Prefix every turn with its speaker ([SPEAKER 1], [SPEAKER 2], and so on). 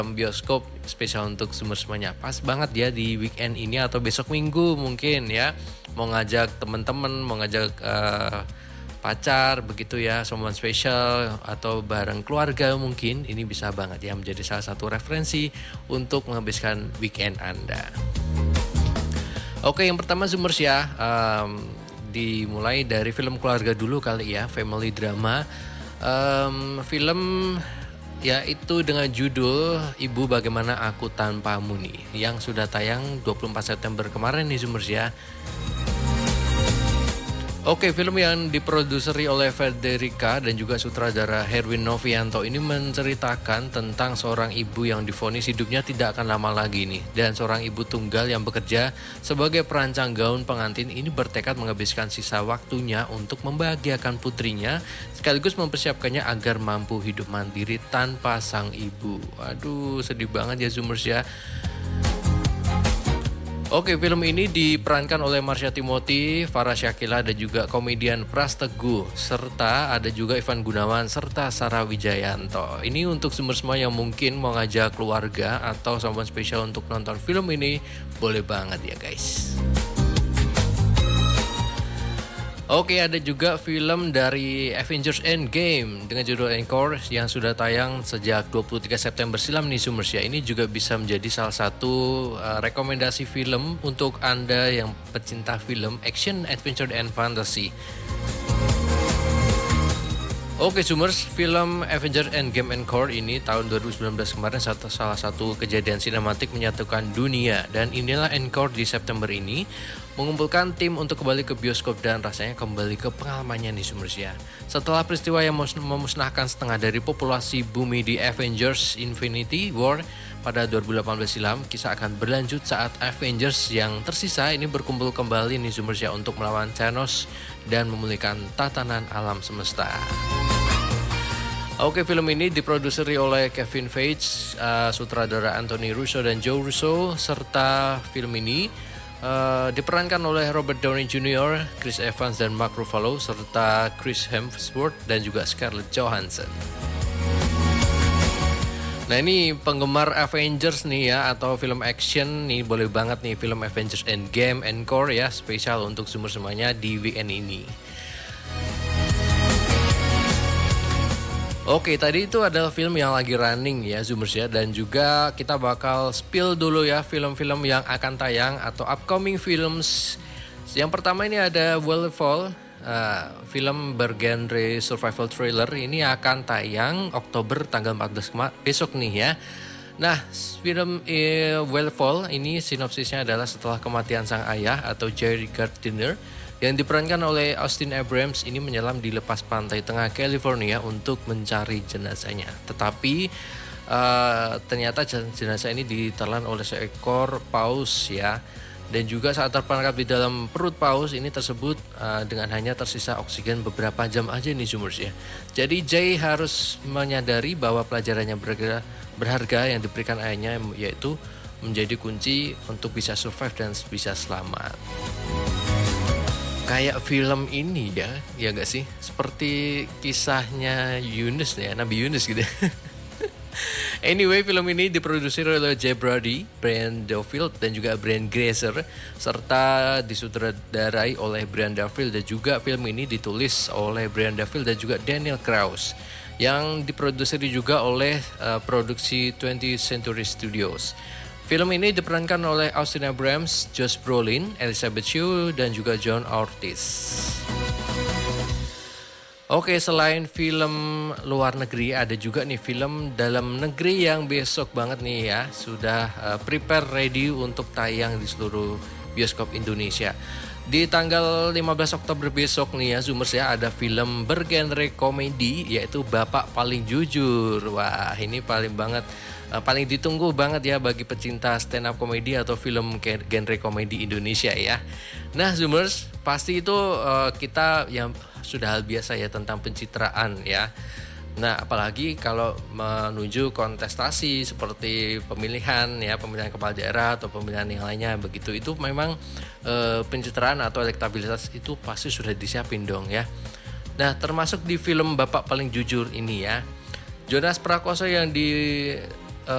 [SPEAKER 1] bioskop spesial untuk semuanya. Pas banget ya di weekend ini atau besok minggu mungkin ya. Mau ngajak teman-teman, mau ngajak pacar begitu ya, someone special atau bareng keluarga mungkin. Ini bisa banget ya menjadi salah satu referensi untuk menghabiskan weekend Anda. Oke, yang pertama Zoomers ya, dimulai dari film keluarga dulu kali ya, family drama. Film yaitu dengan judul Ibu Bagaimana Aku Tanpamu nih, yang sudah tayang 24 September kemarin nih Zoomers ya. Oke, film yang diproduseri oleh Federica dan juga sutradara Herwin Novianto ini menceritakan tentang seorang ibu yang divonis hidupnya tidak akan lama lagi nih. Dan seorang ibu tunggal yang bekerja sebagai perancang gaun pengantin ini bertekad menghabiskan sisa waktunya untuk membahagiakan putrinya sekaligus mempersiapkannya agar mampu hidup mandiri tanpa sang ibu. Aduh, sedih banget ya Zoomers ya. Oke, film ini diperankan oleh Marsha Timothy, Farah Shakila, dan juga komedian Pras Teguh, serta ada juga Ivan Gunawan, serta Sarah Wijayanto. Ini untuk semua yang mungkin mau ngajak keluarga atau someone spesial untuk nonton film ini, boleh banget ya guys. Oke, ada juga film dari Avengers Endgame dengan judul Encore yang sudah tayang sejak 23 September silam nih Zoomers ya. Ini juga bisa menjadi salah satu rekomendasi film untuk Anda yang pecinta film action, adventure, and fantasy. Oke Zoomers, film Avengers Endgame Encore ini tahun 2019 kemarin salah satu kejadian sinematik menyatukan dunia. Dan inilah Encore di September ini mengumpulkan tim untuk kembali ke bioskop dan rasanya kembali ke pengalamannya nih Zoomers ya. Setelah peristiwa yang memusnahkan setengah dari populasi bumi di Avengers Infinity War pada 2018 silam, kisah akan berlanjut saat Avengers yang tersisa ini berkumpul kembali nih Zoomers ya untuk melawan Thanos dan memulihkan tatanan alam semesta. Oke, film ini diproduseri oleh Kevin Feige, sutradara Anthony Russo dan Joe Russo, serta film ini diperankan oleh Robert Downey Jr., Chris Evans dan Mark Ruffalo, serta Chris Hemsworth dan juga Scarlett Johansson. Nah, ini penggemar Avengers nih ya, atau film action nih, boleh banget nih film Avengers Endgame Encore ya, spesial untuk semuanya di weekend ini. Oke, tadi itu adalah film yang lagi running ya Zoomers ya, dan juga kita bakal spill dulu ya film-film yang akan tayang atau upcoming films. Yang pertama ini ada Wellfall, film bergenre survival thriller. Ini akan tayang Oktober tanggal 14 besok nih ya. Nah, film Wellfall ini sinopsisnya adalah setelah kematian sang ayah atau Jerry Gardiner yang diperankan oleh Austin Abrams ini menyelam di lepas pantai tengah California untuk mencari jenazahnya. Tetapi ternyata jenazah ini ditelan oleh seekor paus ya. Dan juga saat terperangkap di dalam perut paus ini tersebut dengan hanya tersisa oksigen beberapa jam aja nih Zoomers ya. Jadi Jay harus menyadari bahwa pelajarannya berharga yang diberikan ayahnya, yaitu menjadi kunci untuk bisa survive dan bisa selamat. Kayak film ini ya gak sih? Seperti kisahnya Yunus ya, Nabi Yunus gitu. Anyway, film ini diproduksi oleh Jay Brody, Brian Duffield, dan juga Brian Grazer, serta disutradarai oleh Brian Duffield, dan juga film ini ditulis oleh Brian Duffield dan juga Daniel Krauss, yang diproduksi juga oleh produksi 20th Century Studios. Film ini diperankan oleh Austin Abrams, Josh Brolin, Elizabeth Shue, dan juga John Ortiz. Oke, selain film luar negeri, ada juga nih film dalam negeri yang besok banget nih ya, sudah prepare ready untuk tayang di seluruh bioskop Indonesia. Di tanggal 15 Oktober besok nih ya Zoomers ya, ada film bergenre komedi yaitu Bapak Paling Jujur. Wah, ini paling ditunggu banget ya bagi pecinta stand up komedi atau film genre komedi Indonesia ya. Nah Zoomers, pasti itu kita yang sudah hal biasa ya tentang pencitraan ya. Nah, apalagi kalau menuju kontestasi seperti pemilihan kepala daerah atau pemilihan yang lainnya begitu, itu memang pencitraan atau elektabilitas itu pasti sudah disiapin dong ya. Nah, termasuk di film Bapak Paling Jujur ini ya, Jonas Prakoso yang